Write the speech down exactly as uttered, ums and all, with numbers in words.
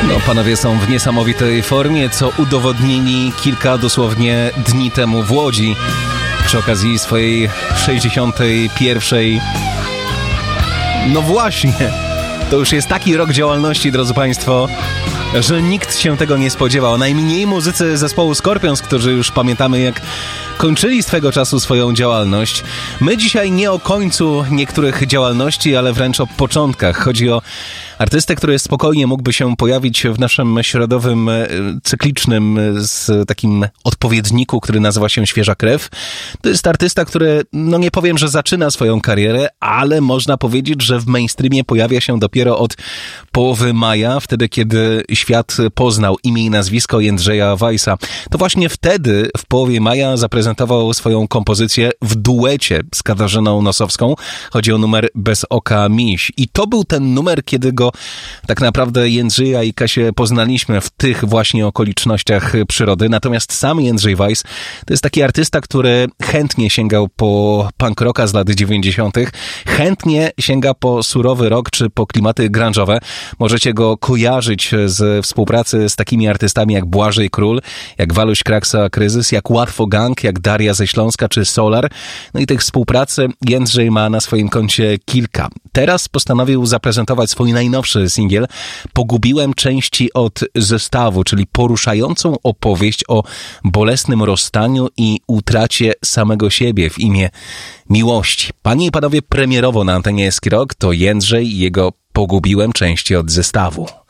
No, panowie są w niesamowitej formie, co udowodnili kilka dosłownie dni temu w Łodzi przy okazji swojej sześćdziesiątej pierwszej. No właśnie, to już jest taki rok działalności, drodzy państwo, że nikt się tego nie spodziewał. Najmniej muzycy zespołu Scorpions, którzy już pamiętamy, jak kończyli swego czasu swoją działalność. My dzisiaj nie o końcu niektórych działalności, ale wręcz o początkach. Chodzi o artystę, który spokojnie mógłby się pojawić w naszym środowym, cyklicznym z takim odpowiedniku, który nazywa się Świeża Krew. To jest artysta, który, no nie powiem, że zaczyna swoją karierę, ale można powiedzieć, że w mainstreamie pojawia się dopiero od połowy maja, wtedy kiedy świat poznał imię i nazwisko Jędrzeja Weissa. To właśnie wtedy, w połowie maja, zaprezentował swoją kompozycję w duecie z Katarzyną Nosowską. Chodzi o numer Bez oka miś. I to był ten numer, kiedy go tak naprawdę Jędrzeja i Kasię poznaliśmy w tych właśnie okolicznościach przyrody. Natomiast sam Jędrzej Weiss to jest taki artysta, który chętnie sięgał po punk rocka z lat dziewięćdziesiątych. Chętnie sięga po surowy rock czy po klimaty grunge'owe. Możecie go kojarzyć z współpracy z takimi artystami jak Błażej Król, jak Waluś Kraksa Kryzys, jak Łatwo Gang, jak Daria ze Śląska czy Solar. No i tych współpracy Jędrzej ma na swoim koncie kilka. Teraz postanowił zaprezentować swój najnowszy singiel Pogubiłem części od zestawu, czyli poruszającą opowieść o bolesnym rozstaniu i utracie samego siebie w imię miłości. Panie i panowie, premierowo na antenie Eski Rock to Jędrzej i jego Pogubiłem części od zestawu.